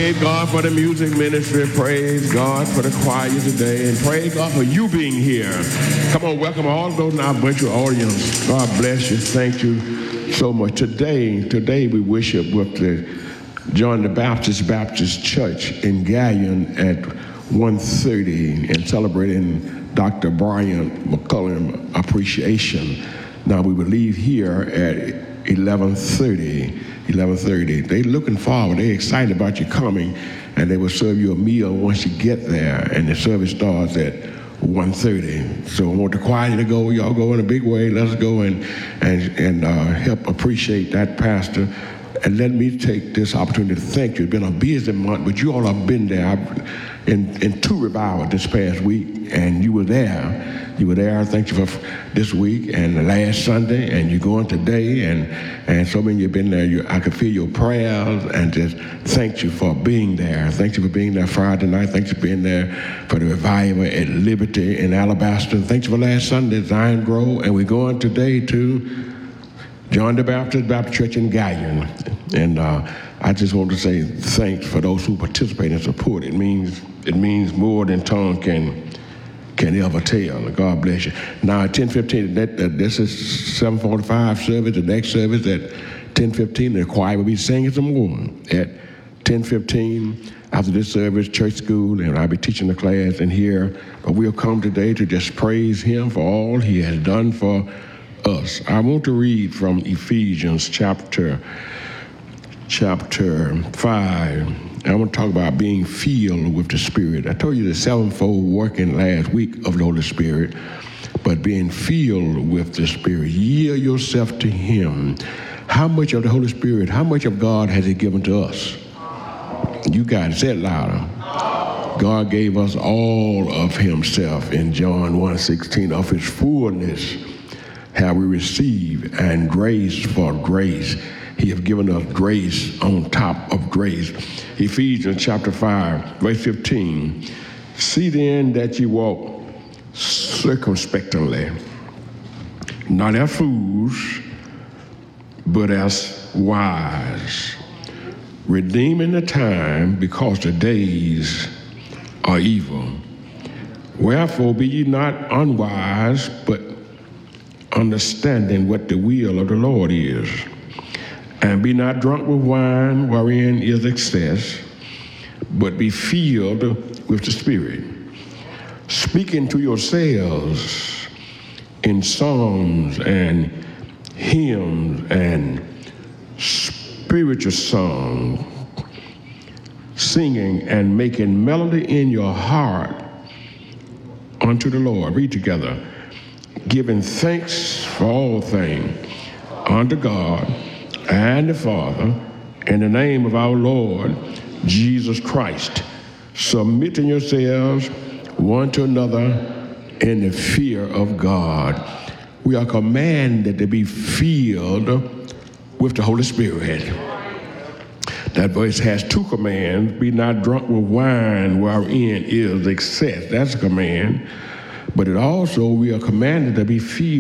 Praise God for the music ministry. Praise God for the choir today. And praise God for you being here. Come on, welcome all those in our virtual audience. God bless you. Thank you so much. Today we worship with the John the Baptist Church in Gallion at 1:30 and celebrating Dr. Brian McCullum Appreciation. Now we will leave here at 11:30. They looking forward. They excited about you coming, and they will serve you a meal once you get there. And the service starts at 1:30. So I want the choir to go. Y'all go in a big way. Let's go and help appreciate that pastor. And let me take this opportunity to thank you. It's been a busy month, but you all have been there in two revivals this past week, and you were there. You were there. Thank you for this week and the last Sunday, and you're going today, and so many of you have been there. I could feel your prayers, and just thank you for being there. Thank you for being there Friday night. Thank you for being there for the revival at Liberty in Alabaster. Thank you for last Sunday, Zion Grove, and we're going today to John the Baptist Church in Gallion. And I just want to say thanks for those who participate and support. It means more than tongue can ever tell. God bless you. Now at 10:15, this is 7:45 service. The next service at 10:15, the choir will be singing some more. At 10:15, after this service, church school, and I'll be teaching the class in here. But we'll come today to just praise him for all he has done for us. I want to read from Ephesians chapter 5. I want to talk about being filled with the Spirit. I told you the sevenfold working last week of the Holy Spirit, but being filled with the Spirit. Yield yourself to him. How much of the Holy Spirit, how much of God has he given to us? You got to say it louder. God gave us all of himself in John 1:16. Of his fullness have we received, and grace for grace. He has given us grace on top of grace. Ephesians chapter 5, verse 15. See then that you walk circumspectly, not as fools, but as wise, redeeming the time, because the days are evil. Wherefore be ye not unwise, but understanding what the will of the Lord is. And be not drunk with wine, wherein is excess, but be filled with the Spirit, speaking to yourselves in psalms and hymns and spiritual songs, singing and making melody in your heart unto the Lord. Read together. Giving thanks for all things unto God and the Father, in the name of our Lord Jesus Christ, submitting yourselves one to another in the fear of God. We are commanded to be filled with the Holy Spirit. That verse has two commands. Be not drunk with wine, wherein is excess. That's a command. But it also, we are commanded to be filled